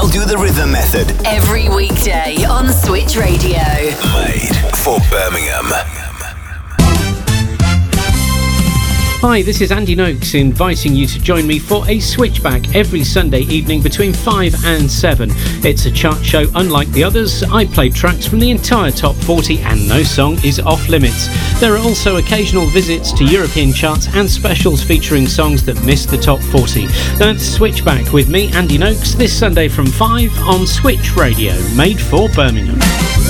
I'll do the rhythm method. Every weekday on Switch Radio. Made for Birmingham. Hi, this is Andy Noakes inviting you to join me for a switchback every Sunday evening between 5 and 7. It's a chart show unlike the others. I play tracks from the entire top 40 and no song is off limits. There are also occasional visits to European charts and specials featuring songs that missed the top 40. That's Switchback with me, Andy Noakes, this Sunday from 5 on Switch Radio, made for Birmingham.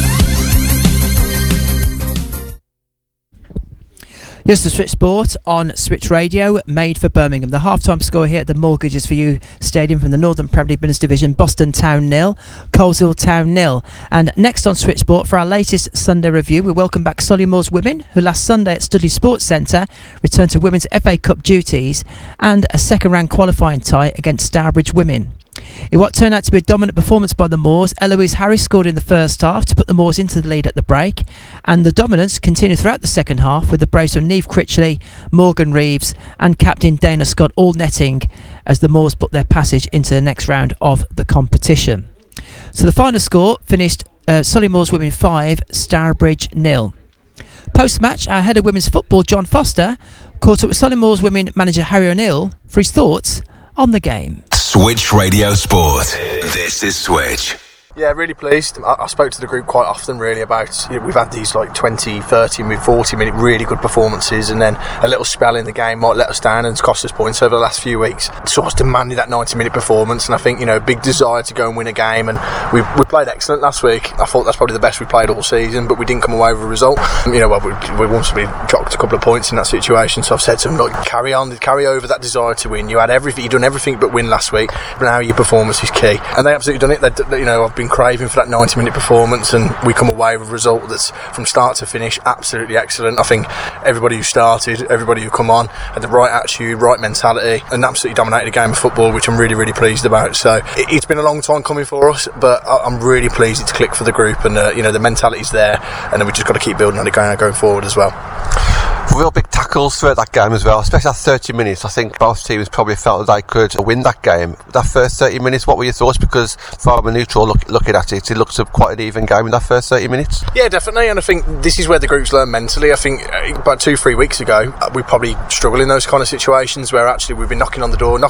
Yes, the Switch Sport on Switch Radio, made for Birmingham. The half-time score here at the Mortgages for You Stadium from the Northern Premier League Winners Division, Boston Town 0, Coleshill Town 0. And next on Switch Sport for our latest Sunday review, we welcome back Sollymore's women, who last Sunday at Studley Sports Centre returned to Women's FA Cup duties and a second-round qualifying tie against Stourbridge women. In what turned out to be a dominant performance by the Moors, Eloise Harris scored in the first half to put the Moors into the lead at the break, and the dominance continued throughout the second half with the brace of Niamh Critchley, Morgan Reeves and captain Dana Scott all netting as the Moors booked their passage into the next round of the competition. So the final score finished Sollymore's women 5, Stourbridge 0. Post-match, our head of women's football, John Foster, caught up with Sollymore's women manager Harry O'Neill for his thoughts on the game. Switch Radio Sport. This is Switch. Yeah, really pleased. I spoke to the group quite often really about, we've had these like 20, 30, 40 minute really good performances, and then a little spell in the game might let us down and it's cost us points over the last few weeks. So I was demanding that 90 minute performance, and I think, a big desire to go and win a game, and we played excellent last week. I thought that's probably the best we played all season, but we didn't come away with a result. We once we dropped a couple of points in that situation, so I've said to them, look, carry over that desire to win. You've done everything but win last week, but now your performance is key. And they absolutely done it. I've been craving for that 90 minute performance, and we come away with a result that's from start to finish absolutely excellent. I think everybody who started, everybody who come on had the right attitude, right mentality, and absolutely dominated a game of football, which I'm really, really pleased about. So it's been a long time coming for us, but I'm really pleased it's clicked for the group, and the mentality's there, and then we've just got to keep building on it going forward as well. Real big tackles throughout that game as well, especially that 30 minutes. I think both teams probably felt that they could win that game. That first 30 minutes, what were your thoughts? Because from a neutral looking at it, it looks quite an even game in that first 30 minutes. Yeah, definitely, and I think this is where the group's learned mentally. I think about 2-3 weeks ago, we probably struggled in those kind of situations where actually we've been knocking on the door,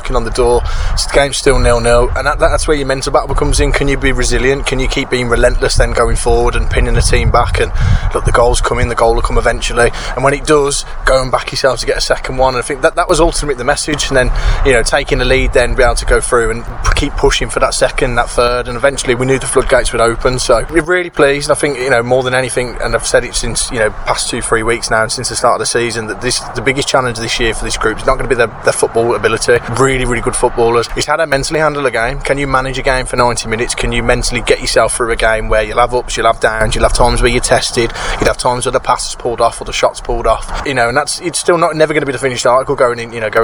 the game's still 0-0, and that's where your mental battle comes in. Can you be resilient? Can you keep being relentless then going forward and pinning the team back? And look, the goal's coming, the goal will come eventually, and when it does, go and back yourself to get a second one. And I think that was ultimately the message, and then taking the lead, then be able to go through and keep pushing for that second, that third, and eventually we knew the floodgates would open. So we're really pleased, and I think more than anything, and I've said it since past 2-3 weeks now, and since the start of the season, that the biggest challenge this year for this group is not going to be their football ability. Really, really good footballers. It's how to mentally handle a game. Can you manage a game for 90 minutes? Can you mentally get yourself through a game where you'll have ups, you'll have downs, you'll have times where you're tested, you'll have times where the pass is pulled off or the shot's pulled off, and it's still never going to be the finished article going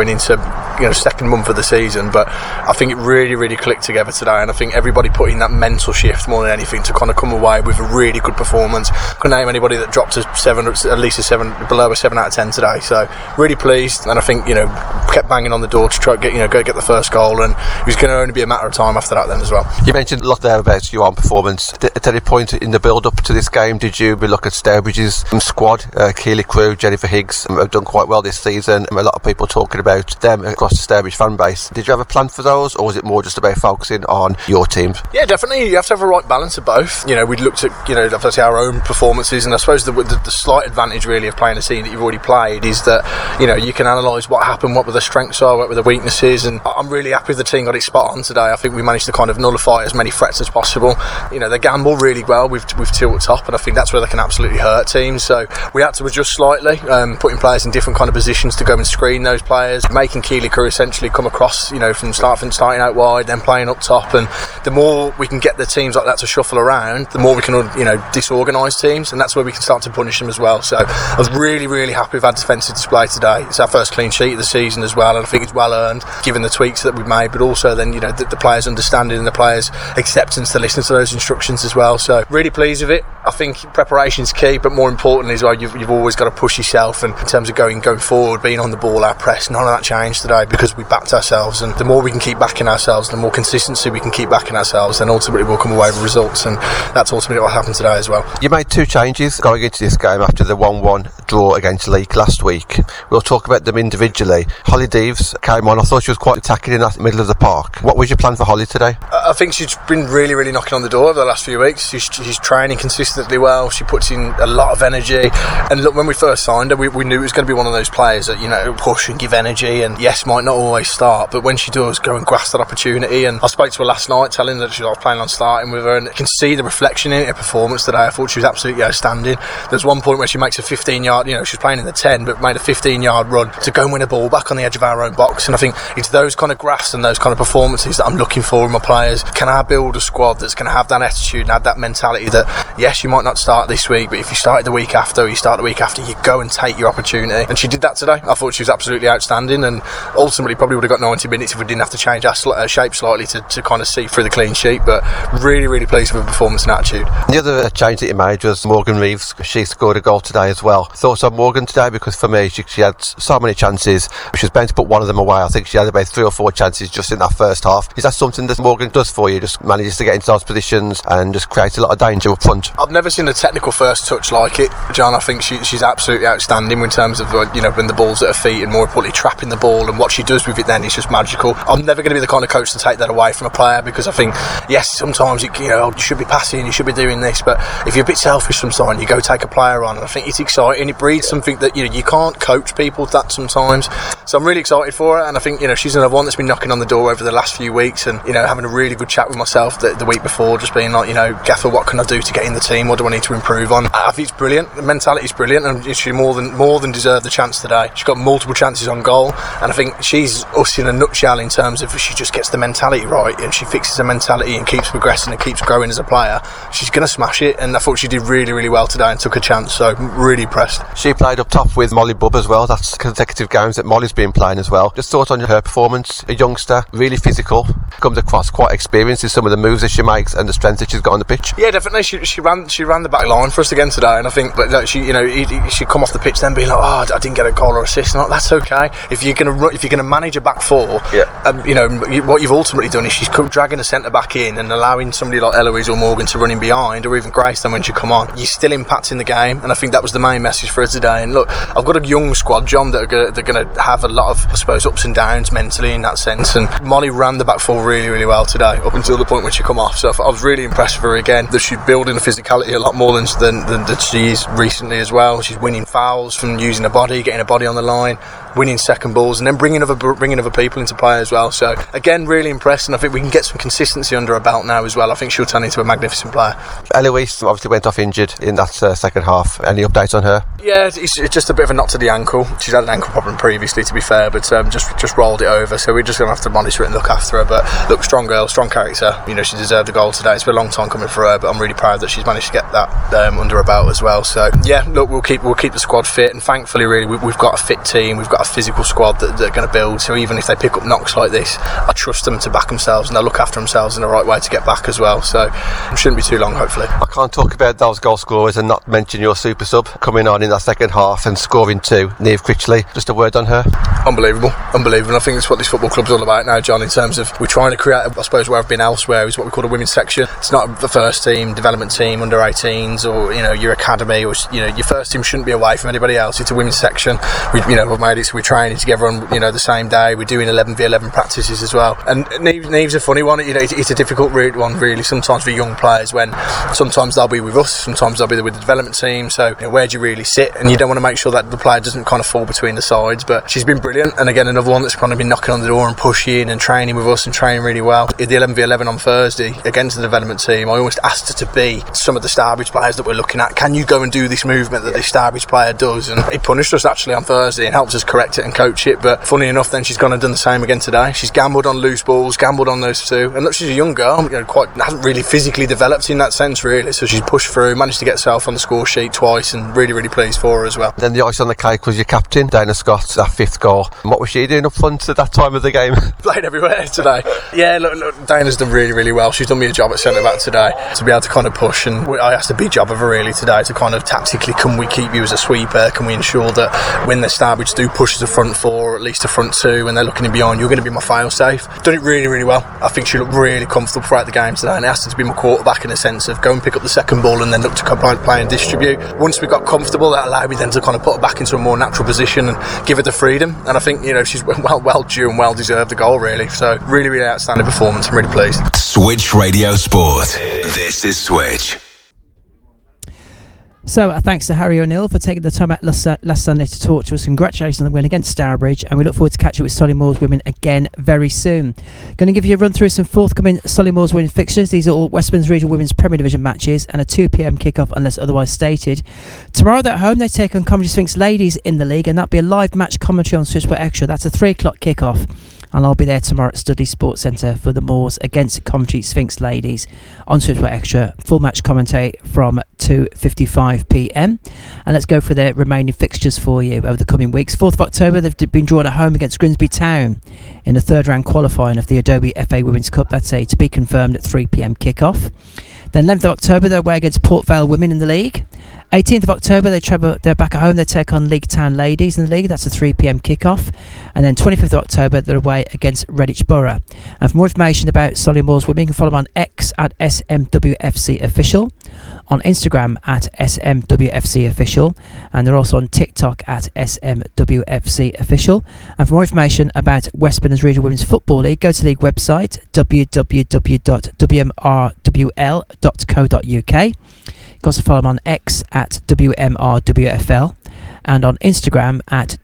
into second month of the season, but I think it really, really clicked together today, and I think everybody put in that mental shift more than anything to kind of come away with a really good performance. I couldn't name anybody that dropped at least a 7 below a 7 out of 10 today, so really pleased, and I think kept banging on the door to try to get the first goal, and it was going to only be a matter of time after that then as well. You mentioned a lot there about your own performance. At any point in the build up to this game did you look at Stourbridge's squad? Keely Crew, Jennifer Higgs have done quite well this season. A lot of people talking about them across the Stourbridge fan base. Did you have a plan for those, or was it more just about focusing on your teams? Yeah, definitely. You have to have a right balance of both. We looked at obviously our own performances, and I suppose the slight advantage really of playing a team that you've already played is that you can analyse what happened, what were the strengths are, what were the weaknesses, and I'm really happy the team got it spot on today. I think we managed to kind of nullify as many threats as possible. They gamble really well with two up top, and I think that's where they can absolutely hurt teams. So we had to adjust slightly, putting players in different kind of positions to go and screen those players, making Keely Crew essentially come across, from starting out wide, then playing up top, and the more we can get the teams like that to shuffle around, the more we can, disorganise teams, and that's where we can start to punish them as well. So I was really, really happy with our defensive display today. It's our first clean sheet of the season as well, and I think it's well earned given the tweaks that we've made, but also then the players' understanding and the players' acceptance to listen to those instructions as well. So really pleased with it. I think preparation's key, but more importantly as well, you've always got to push yourself, and in terms of going forward, being on the ball, our press, none of that changed today because we backed ourselves, and the more we can keep backing ourselves, the more consistency we can keep backing ourselves, then ultimately we'll come away with results, and that's ultimately what happened today as well. You made 2 changes going into this game after the 1-1 draw against Leek last week. We'll talk about them individually. Holly Deves came on. I thought she was quite attacking in that middle of the park. What was your plan for Holly today? I think she's been really knocking on the door over the last few weeks. She's training consistently well. She puts in a lot of energy, and look, when we first signed her, we knew it was going to be one of those players that, you know, push and give energy, and yes, might not always start, but when she does, go and grasp that opportunity. And I spoke to her last night telling her that she was planning on starting with her, and you can see the reflection in her performance today. I thought she was absolutely outstanding. There's one point where she makes a 15-yard, you know, she's playing in the 10 but made a 15-yard run to go and win a ball back on the edge of our own box, and I think it's those kind of grasps and those kind of performances that I'm looking for in my players. Can I build a squad that's going to have that attitude and have that mentality that, yes, you might not start this week, but if you started the week after, or you start the week after, you go and take your opportunity, and she did that today. I thought she was absolutely outstanding, and ultimately probably would have got 90 minutes if we didn't have to change our shape slightly to kind of see through the clean sheet, but really pleased with her performance and attitude. The other change that you made was Morgan Reeves. She scored a goal today as well. Thoughts on Morgan today? Because for me, she had so many chances. She was bound to put one of them away. I think she had about 3 or 4 chances just in that first half. Is that something that Morgan does for you? Just manages to get into those positions and just create a lot of danger up front? I've never seen a technical first touch like it, John. I think she's absolutely outstanding in terms of, you know, when the ball's at her feet, and more importantly trapping the ball, and what she does with it then is just magical. I'm never going to be the kind of coach to take that away from a player, because I think, yes, sometimes you should be passing, you should be doing this, but if you're a bit selfish sometimes, you go take a player on, and I think it's exciting. It breeds something that, you know, you can't coach people that sometimes. So I'm really excited for her, and I think, you know, she's another one that's been knocking on the door over the last few weeks, and, you know, having a really good chat with myself the week before, just being like, you know, Gaffer, what can I do to get in the team? What do I need to improve on? I think it's brilliant. The mentality is brilliant, and she more than deserved the chance today. She's got multiple chances on goal, and I think she's us in a nutshell in terms of, if she just gets the mentality right and she fixes her mentality and keeps progressing and keeps growing as a player, she's going to smash it. And I thought she did really well today and took a chance, so I'm really impressed. She played up top with Molly Bubb as well. That's consecutive games that Molly's been playing as well. Just thoughts on her performance. A youngster, really physical, comes across quite experienced in some of the moves that she makes and the strength that she's got on the pitch. Yeah, definitely. She ran the back line for us again today, and I think that she, you know, she'd come off the pitch then being like, oh, I didn't get a goal or assist. And that's okay. If you're gonna manage a back four, you know, what you've ultimately done is she's dragging a centre back in and allowing somebody like Eloise or Morgan to run in behind, or even Grace then when she come on. You're still impacting the game, and I think that was the main message for her today. And look, I've got a young squad, John, that they're going to have a lot of, I suppose, ups and downs mentally in that sense. And Molly ran the back four really well today, up until the point when she come off. So I was really impressed with her again. That she's building a physicality a lot more than she is recently as well. She's winning fouls from using her body, getting her body on the line, winning second balls, and then bringing other people into play as well. So again, really impressed, and I think we can get some consistency under her belt now as well. I think she'll turn into a magnificent player. Eloise obviously went off injured in that second half. Any updates on her? Yeah, it's just a bit of a knock to the ankle. She's had an ankle problem previously, to be fair, but just rolled it over. So we're just going to have to monitor it and look after her. But look, strong girl, strong character. You know, she deserved a goal today. It's been a long time coming for her, but I'm really proud that she's managed to get that under her belt as well. So yeah, look, we'll keep the squad fit, and thankfully, really, we've got a fit team. We've got a physical squad that they're going to build. So even if they pick up knocks like this, I trust them to back themselves, and they'll look after themselves in the right way to get back as well. So it shouldn't be too long, hopefully. I can't talk about those goal scorers and not mention your super sub coming on in that second half and scoring 2, Niamh Critchley. Just a word on her. Unbelievable. I think that's what this football club's all about now, John, in terms of we're trying to create, I suppose, where I've been elsewhere is what we call a women's section. It's not the first team, development team, under 18s, or, you know, your academy, or, you know, your first team shouldn't be away from anybody else. It's a women's section. We've made it so we're training together on, you know, the same day. We're doing 11v11 practices as well. And Niamh's a funny one. You know, it's a difficult one, really, sometimes for young players, when sometimes they'll be with us, sometimes they'll be with the development team. So, you know, where do you really sit? And you don't want to make sure that the player doesn't kind of fall between the sides. But she's been brilliant, and again, another one that's kind of been knocking on the door and pushing and training with us and training really well. In the 11v11 on Thursday against the development team, I almost asked her to be some of the Starbridge players that we're looking at. Can you go and do this movement that this Starbridge player does? And it punished us actually on Thursday and helped us correct direct it and coach it. But funny enough, then she's gone and done the same again today. She's gambled on loose balls, gambled on those two. And look, she's a young girl, hasn't really physically developed in that sense, really. So she's pushed through, managed to get herself on the score sheet twice, and really, really pleased for her as well. Then the ice on the cake was your captain, Dana Scott, that 5th goal. And what was she doing up front at that time of the game? Played everywhere today. Yeah, look, Dana's done really, really well. She's done me a job at centre-back today to be able to kind of push, and I asked a big job of her really today to kind of tactically, can we keep you as a sweeper? Can we ensure that when they start, we just do push as a front 4 or at least a front 2 when they're looking in behind, you're going to be my fail-safe. Done it really, really well. I think she looked really comfortable throughout the game today, and I asked her to be my quarterback in a sense of go and pick up the second ball and then look to play and distribute. Once we got comfortable, that allowed me then to kind of put her back into a more natural position and give her the freedom, and I think she's well due and well deserved the goal really. So really, really outstanding performance. I'm really pleased. Switch Radio Sport. This is Switch. So thanks to Harry O'Neill for taking the time out last Sunday to talk to us. Congratulations on the win against Stourbridge, and we look forward to catching up with Sollymoors women again very soon. Going to give you a run through some forthcoming Sollymoors women fixtures. These are all West Midlands Regional Women's Premier Division matches and a 2 p.m. kick-off unless otherwise stated. Tomorrow they're at home, they take on Coventry Sphinx Ladies in the league, and that'll be a live match commentary on Switchport Extra. That's a 3 o'clock kick-off. And I'll be there tomorrow at Studley Sports Centre for the Moors against Coventry Sphinx Ladies on Switchport Extra. Full match commentary from 2:55 p.m. And let's go for the remaining fixtures for you over the coming weeks. 4th of October, they've been drawn at home against Grimsby Town in the 3rd round qualifying of the Adobe FA Women's Cup. That's a to be confirmed at 3 p.m. kick-off. Then 11th of October, they're away against Port Vale Women in the league. 18th of October, they're back at home. They take on League Town Ladies in the league. That's a 3 p.m. kick-off. And then 25th of October, they're away against Redditch Borough. And for more information about Sollymoors Women, you can follow them on X at SMWFC Official, on Instagram at SMWFC Official, and they're also on TikTok at SMWFC Official. And for more information about West Midlands Regional Women's Football League, go to the league website www.wmrwl.co.uk. You can also follow them on X at WMRWFL and on Instagram at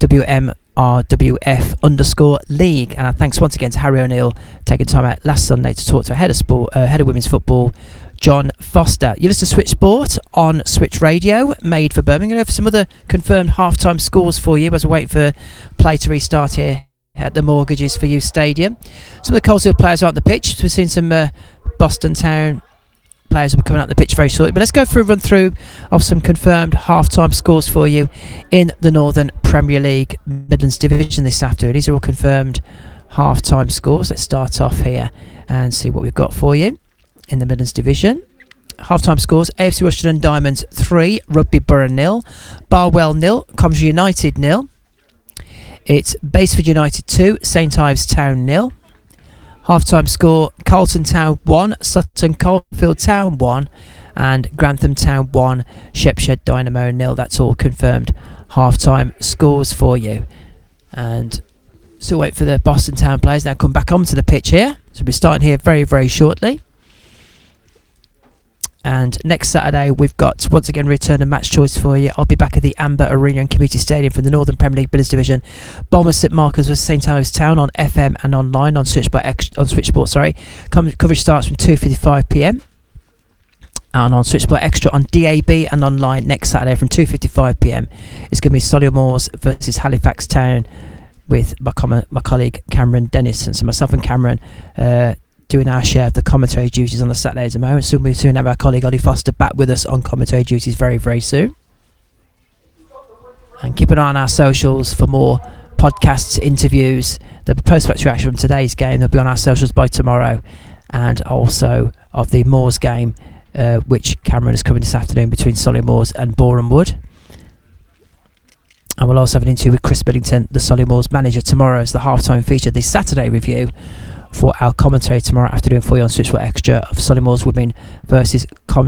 WMRWF_league. And thanks once again to Harry O'Neill taking time out last Sunday to talk to head of women's football, John Foster. You listen to Switch Sport on Switch Radio, made for Birmingham. I have some other confirmed half-time scores for you as we wait for play to restart here at the Mortgages for You Stadium. Some of the Coleshill players are on the pitch. We've seen some Boston Town players will be coming out the pitch very shortly, but let's go for a run through of some confirmed half-time scores for you in the Northern Premier League Midlands Division this afternoon. These are all confirmed half-time scores. Let's start off here and see what we've got for you in the Midlands Division. Half-time scores: AFC Rushden and Diamonds 3, Rugby Borough 0, Barwell 0, Coventry United 0. It's Baseford United 2, St Ives Town 0. Half-time score: Carlton Town 1, Sutton Coldfield Town 1, and Grantham Town 1, Shepshed Dynamo 0. That's all confirmed half-time scores for you. And still wait for the Boston Town players now come back onto the pitch here. So we'll be starting here very, very shortly. And next Saturday we've got once again return and match choice for you. I'll be back at the Amber Arena and Community Stadium for the Northern Premier League Midlands Division. Bournemouth St Markers vs St Ives Town on FM and online on Switchport. Coverage starts from 2:55 p.m. and on Switchport Extra on DAB and online next Saturday from 2:55 p.m. It's going to be Sollymoors versus Halifax Town with my colleague Cameron Dennis, and so myself and Cameron doing our share of the commentary duties on the Saturdays at the moment. Soon we'll soon have our colleague Ollie Foster back with us on commentary duties very, very soon. And keep an eye on our socials for more podcasts, interviews. The post-match reaction from today's game, they'll be on our socials by tomorrow. And also of the Moors game, which Cameron is covering this afternoon between Sollymoors and Boreham Wood. And we'll also have an interview with Chris Billington, the Sollymoors manager, tomorrow as the half-time feature, the Saturday review for our commentary tomorrow afternoon for you on Switchport Extra of Sollymoors Women versus